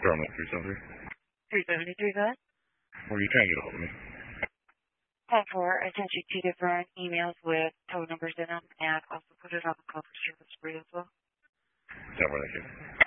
Terminal 373. 373, go ahead. Were you trying to get a hold of me? Call 4, I sent you 2 different emails with code numbers in them, and also put it on the call for service for you as well. Yeah, where they get.